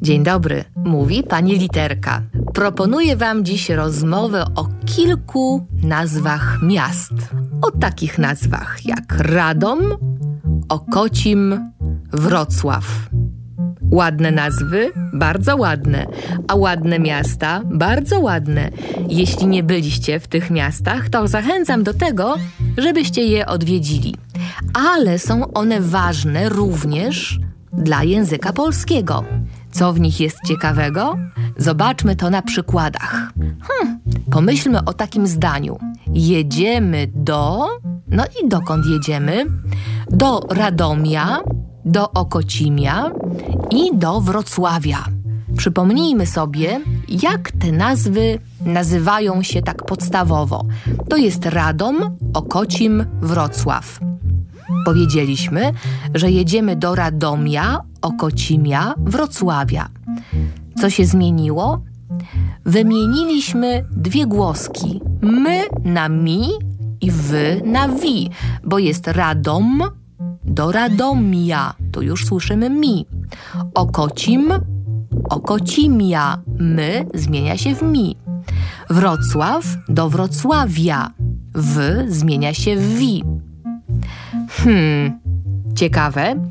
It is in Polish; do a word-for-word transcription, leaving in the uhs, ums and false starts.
Dzień dobry, mówi pani Literka. Proponuję wam dziś rozmowę o kilku nazwach miast. O takich nazwach jak Radom, Okocim, Wrocław. Ładne nazwy? Bardzo ładne. A ładne miasta? Bardzo ładne. Jeśli nie byliście w tych miastach, to zachęcam do tego, żebyście je odwiedzili. Ale są one ważne również dla języka polskiego. Co w nich jest ciekawego? Zobaczmy to na przykładach. Hmm, pomyślmy o takim zdaniu. Jedziemy do... No i dokąd jedziemy? Do Radomia, do Okocimia i do Wrocławia. Przypomnijmy sobie, jak te nazwy nazywają się tak podstawowo. To jest Radom, Okocim, Wrocław. Powiedzieliśmy, że jedziemy do Radomia, Okocimia, Wrocławia. Co się zmieniło? Wymieniliśmy dwie głoski. My na mi i wy na wi, bo jest Radom do Radomia. Tu już słyszymy mi. Okocim, Okocimia. My zmienia się w mi. Wrocław do Wrocławia. W zmienia się w wi. Hmm, ciekawe,